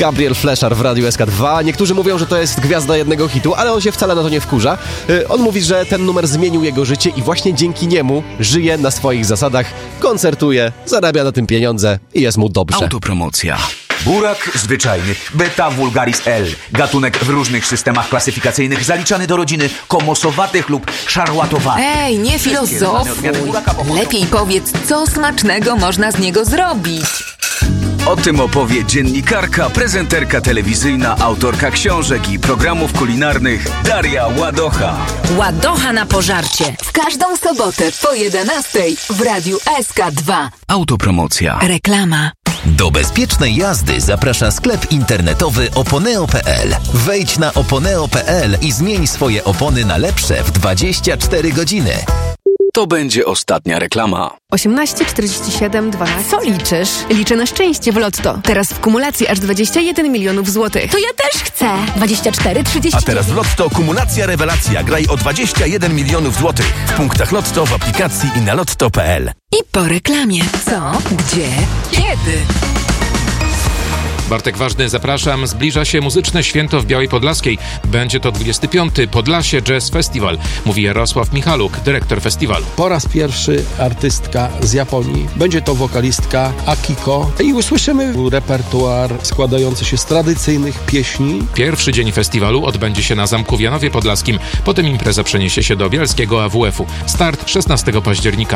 Gabriel Fleszar w Radiu SK2. Niektórzy mówią, że to jest gwiazda jednego hitu, ale on się wcale na to nie wkurza. On mówi, że ten numer zmienił jego życie i właśnie dzięki niemu żyje na swoich zasadach, koncertuje, zarabia na tym pieniądze i jest mu dobrze. Autopromocja. Burak zwyczajny, Beta vulgaris L. Gatunek w różnych systemach klasyfikacyjnych zaliczany do rodziny komosowatych lub szarłatowatych. Ej, nie filozofuj. Lepiej powiedz, co smacznego można z niego zrobić. O tym opowie dziennikarka, prezenterka telewizyjna, autorka książek i programów kulinarnych Daria Ładocha. Ładocha na pożarcie. W każdą sobotę po 11:00 w Radiu SK2. Autopromocja. Reklama. Do bezpiecznej jazdy zaprasza sklep internetowy oponeo.pl. Wejdź na oponeo.pl i zmień swoje opony na lepsze w 24 godziny. To będzie ostatnia reklama. 18 47 12. Co liczysz? Liczę na szczęście w Lotto. Teraz w kumulacji aż 21 milionów złotych. To ja też chcę. 24 30. A teraz w Lotto kumulacja rewelacja. Graj o 21 milionów złotych. W punktach Lotto, w aplikacji i na lotto.pl. I po reklamie. Co? Gdzie? Kiedy? Bartek Ważny, zapraszam. Zbliża się muzyczne święto w Białej Podlaskiej. Będzie to 25. Podlasie Jazz Festival, mówi Jarosław Michaluk, dyrektor festiwalu. Po raz pierwszy artystka z Japonii. Będzie to wokalistka Akiko i usłyszymy repertuar składający się z tradycyjnych pieśni. Pierwszy dzień festiwalu odbędzie się na Zamku w Janowie Podlaskim. Potem impreza przeniesie się do Bielskiego AWF-u. Start 16 października.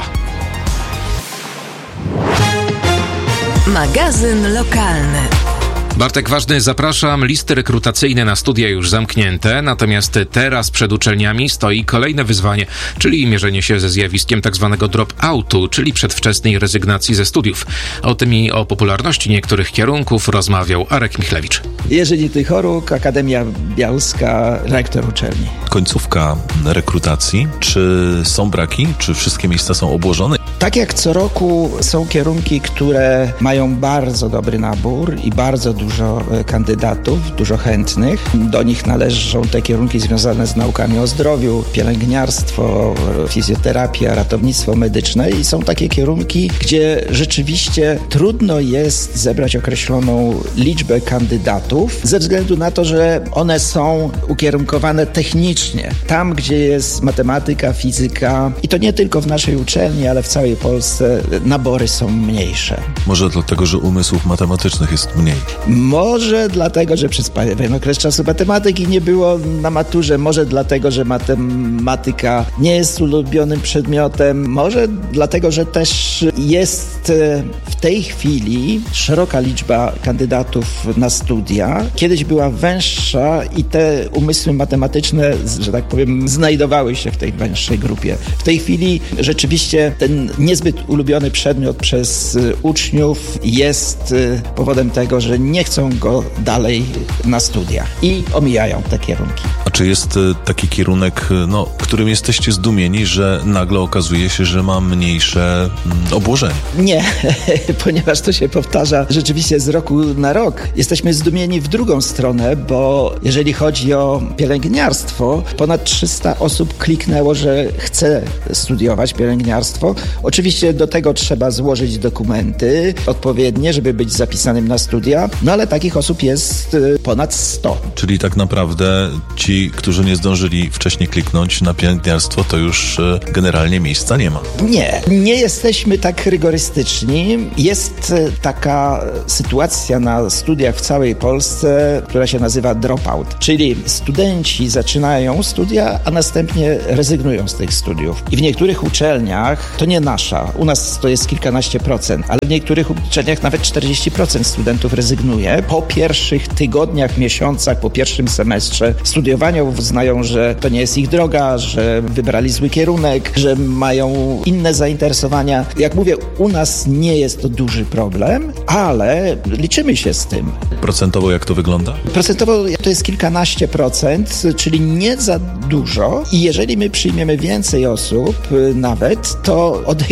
Magazyn lokalny. Bartek Ważny, zapraszam. Listy rekrutacyjne na studia już zamknięte, natomiast teraz przed uczelniami stoi kolejne wyzwanie, czyli mierzenie się ze zjawiskiem tzw. drop-outu, czyli przedwczesnej rezygnacji ze studiów. O tym i o popularności niektórych kierunków rozmawiał Arek Michlewicz. Jerzy Nitychoruk, Akademia Białska, rektor uczelni. Końcówka rekrutacji. Czy są braki? Czy wszystkie miejsca są obłożone? Tak jak co roku są kierunki, które mają bardzo dobry nabór i bardzo dużo kandydatów, dużo chętnych. Do nich należą te kierunki związane z naukami o zdrowiu, pielęgniarstwo, fizjoterapia, ratownictwo medyczne i są takie kierunki, gdzie rzeczywiście trudno jest zebrać określoną liczbę kandydatów ze względu na to, że one są ukierunkowane technicznie. Tam, gdzie jest matematyka, fizyka i to nie tylko w naszej uczelni, ale w całej Polsce nabory są mniejsze. Może dlatego, że umysłów matematycznych jest mniej. Może dlatego, że przez pewien okres czasu matematyki nie było na maturze, może dlatego, że matematyka nie jest ulubionym przedmiotem, może dlatego, że też jest w tej chwili szeroka liczba kandydatów na studia. Kiedyś była węższa i te umysły matematyczne, że tak powiem, znajdowały się w tej węższej grupie. W tej chwili rzeczywiście ten niezbyt ulubiony przedmiot przez uczniów jest powodem tego, że nie chcą go dalej na studiach i omijają te kierunki. A czy jest taki kierunek, którym jesteście zdumieni, że nagle okazuje się, że ma mniejsze obłożenie? Nie, ponieważ to się powtarza rzeczywiście z roku na rok. Jesteśmy zdumieni w drugą stronę, bo jeżeli chodzi o pielęgniarstwo, ponad 300 osób kliknęło, że chce studiować pielęgniarstwo. Oczywiście do tego trzeba złożyć dokumenty odpowiednie, żeby być zapisanym na studia, ale takich osób jest ponad 100. Czyli tak naprawdę ci, którzy nie zdążyli wcześniej kliknąć na pielęgniarstwo, to już generalnie miejsca nie ma. Nie jesteśmy tak rygorystyczni. Jest taka sytuacja na studiach w całej Polsce, która się nazywa dropout, czyli studenci zaczynają studia, a następnie rezygnują z tych studiów. I w niektórych uczelniach, to nie nasza, u nas to jest kilkanaście procent, ale w niektórych uczelniach nawet 40% studentów rezygnuje. Po pierwszych tygodniach, miesiącach, po pierwszym semestrze studiowania uznają, że to nie jest ich droga, że wybrali zły kierunek, że mają inne zainteresowania. Jak mówię, u nas nie jest to duży problem, ale liczymy się z tym. Procentowo jak to wygląda? Procentowo to jest kilkanaście procent, czyli nie za dużo i jeżeli my przyjmiemy więcej osób nawet, to odejmujemy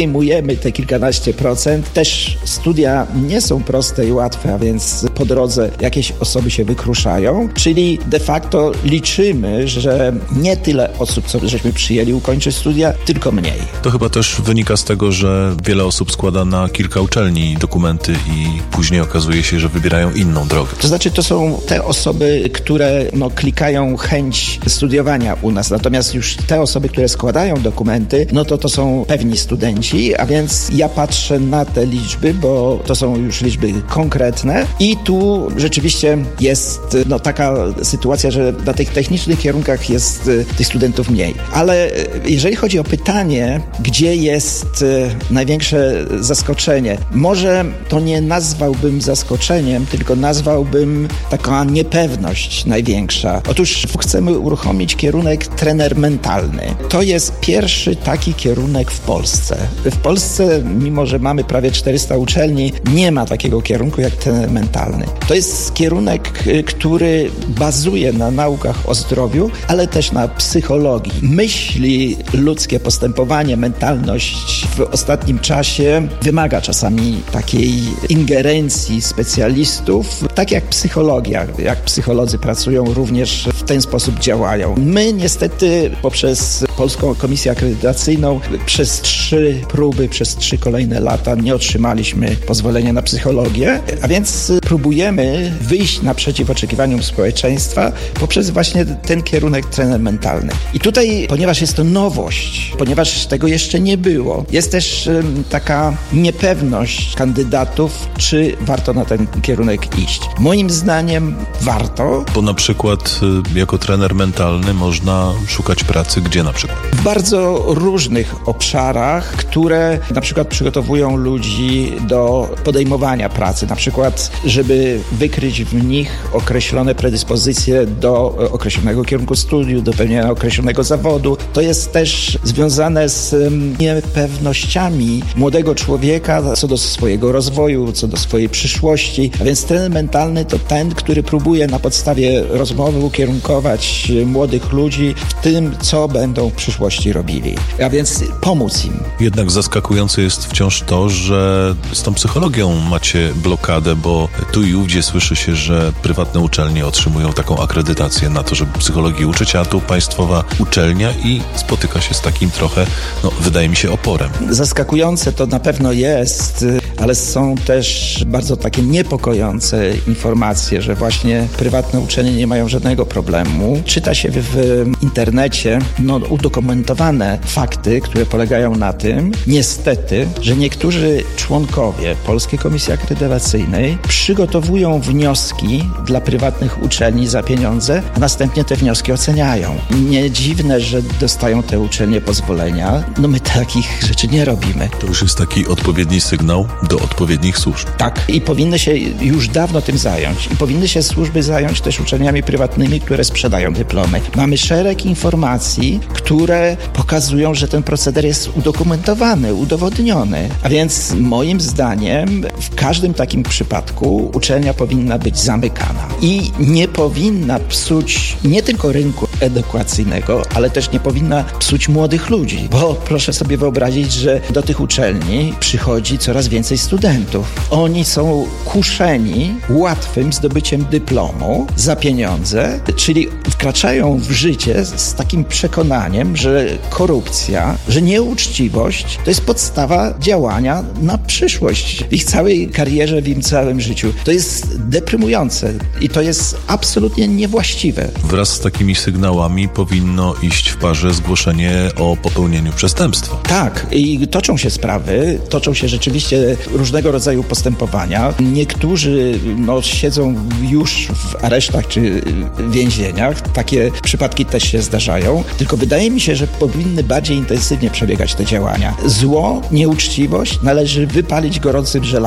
odejmujemy te kilkanaście procent. Też studia nie są proste i łatwe, a więc po drodze jakieś osoby się wykruszają, czyli de facto liczymy, że nie tyle osób, co żeśmy przyjęli ukończyć studia, tylko mniej. To chyba też wynika z tego, że wiele osób składa na kilka uczelni dokumenty i później okazuje się, że wybierają inną drogę. To znaczy, to są te osoby, które klikają chęć studiowania u nas, natomiast już te osoby, które składają dokumenty, to są pewni studenci, a więc ja patrzę na te liczby, bo to są już liczby konkretne i tu rzeczywiście jest taka sytuacja, że na tych technicznych kierunkach jest tych studentów mniej. Ale jeżeli chodzi o pytanie, gdzie jest największe zaskoczenie, może to nie nazwałbym zaskoczeniem, tylko nazwałbym taka niepewność największa. Otóż chcemy uruchomić kierunek trener mentalny. To jest pierwszy taki kierunek w Polsce. W Polsce, mimo że mamy prawie 400 uczelni, nie ma takiego kierunku jak trener mentalny. To jest kierunek, który bazuje na naukach o zdrowiu, ale też na psychologii. Myśli ludzkie, postępowanie, mentalność w ostatnim czasie wymaga czasami takiej ingerencji specjalistów, tak jak psychologia. Jak psycholodzy pracują, również w ten sposób działają. My niestety poprzez Polską Komisję Akredytacyjną przez 3 próby, przez 3 kolejne lata nie otrzymaliśmy pozwolenia na psychologię, a więc próbujemy wyjść naprzeciw oczekiwaniom społeczeństwa poprzez właśnie ten kierunek trener mentalny. I tutaj, ponieważ jest to nowość, ponieważ tego jeszcze nie było, jest też taka niepewność kandydatów, czy warto na ten kierunek iść. Moim zdaniem warto. Bo na przykład jako trener mentalny można szukać pracy gdzie na przykład? W bardzo różnych obszarach, które na przykład przygotowują ludzi do podejmowania pracy. Na przykład, żeby wykryć w nich określone predyspozycje do określonego kierunku studiów, do pełnienia określonego zawodu. To jest też związane z niepewnościami młodego człowieka co do swojego rozwoju, co do swojej przyszłości. A więc trener mentalny to ten, który próbuje na podstawie rozmowy ukierunkować młodych ludzi w tym, co będą w przyszłości robili. A więc pomóc im. Jednak zaskakujące jest wciąż to, że z tą psychologią macie blokadę, bo tu i ówdzie słyszy się, że prywatne uczelnie otrzymują taką akredytację na to, żeby psychologii uczyć, a tu państwowa uczelnia i spotyka się z takim trochę, wydaje mi się, oporem. Zaskakujące to na pewno jest, ale są też bardzo takie niepokojące informacje, że właśnie prywatne uczelnie nie mają żadnego problemu. Czyta się w internecie udokumentowane fakty, które polegają na tym, niestety, że niektórzy członkowie Polskiej Komisji Akredytacyjnej przygotowują wnioski dla prywatnych uczelni za pieniądze, a następnie te wnioski oceniają. Nie dziwne, że dostają te uczelnie pozwolenia. My takich rzeczy nie robimy. To już jest taki odpowiedni sygnał do odpowiednich służb. Tak. I powinny się już dawno tym zająć. I powinny się służby zająć też uczelniami prywatnymi, które sprzedają dyplomy. Mamy szereg informacji, które pokazują, że ten proceder jest udokumentowany, udowodniony. A więc moim zdaniem w każdym takim przypadku uczelnia powinna być zamykana. I nie powinna psuć nie tylko rynku edukacyjnego, ale też nie powinna psuć młodych ludzi. Bo proszę sobie wyobrazić, że do tych uczelni przychodzi coraz więcej studentów. Oni są kuszeni łatwym zdobyciem dyplomu za pieniądze, czyli wkraczają w życie z takim przekonaniem, że korupcja, że nieuczciwość to jest podstawa działania na przyszłość w ich całej karierze, w ich całym życiu. To jest deprymujące i to jest absolutnie niewłaściwe. Wraz z takimi sygnałami powinno iść w parze zgłoszenie o popełnieniu przestępstwa. Tak, i toczą się sprawy, toczą się rzeczywiście różnego rodzaju postępowania. Niektórzy siedzą już w aresztach czy więzieniach. Takie przypadki też się zdarzają. Tylko wydaje mi się, że powinny bardziej intensywnie przebiegać te działania. Zło, nieuczciwość należy wypalić gorącym żelazem.